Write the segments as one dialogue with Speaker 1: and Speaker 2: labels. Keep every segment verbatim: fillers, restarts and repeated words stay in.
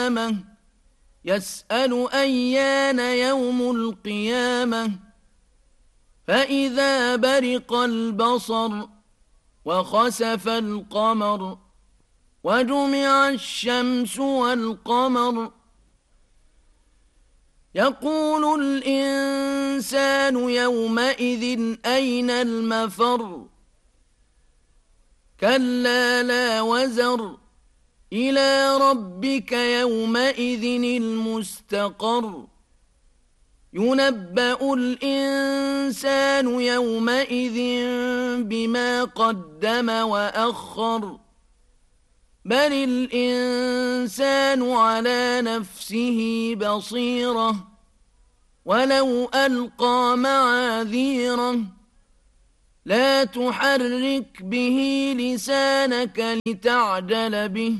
Speaker 1: يسأل أيان يوم القيامة فإذا برق البصر وخسف القمر وجمع الشمس والقمر يقول الإنسان يومئذ أين المفر كلا لا وزر إلى ربك يومئذ المستقر ينبأ الإنسان يومئذ بما قدم وأخر بل الإنسان على نفسه بصيرة ولو ألقى معاذيره لا تحرك به لسانك لتعجل به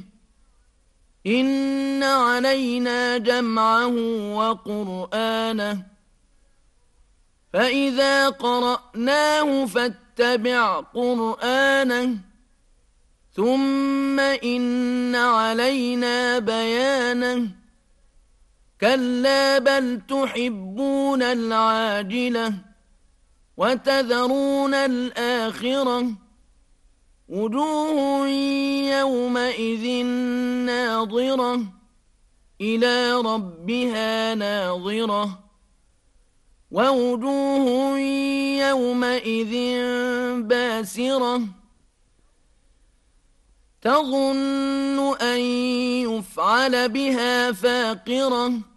Speaker 1: إن علينا جمعه وقرآنه فإذا قرأناه فاتبع قرآنه ثم إن علينا بيانه كلا بل تحبون العاجلة وتذرون الآخرة وجوه يومئذ ناظرة إلى ربها ناظرة ووجوه يومئذ باسرة تظن أن يفعل بها فاقرة